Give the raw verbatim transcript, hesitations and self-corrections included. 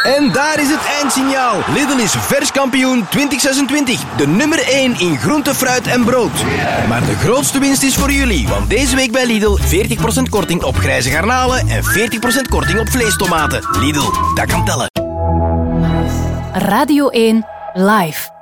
En daar is het eindsignaal. Lidl is vers kampioen twintig zesentwintig. De nummer één in groente, fruit en brood. Maar de grootste winst is voor jullie. Want deze week bij Lidl veertig procent korting op grijze garnalen en veertig procent korting op vleestomaten. Lidl, dat kan tellen. Radio één Live.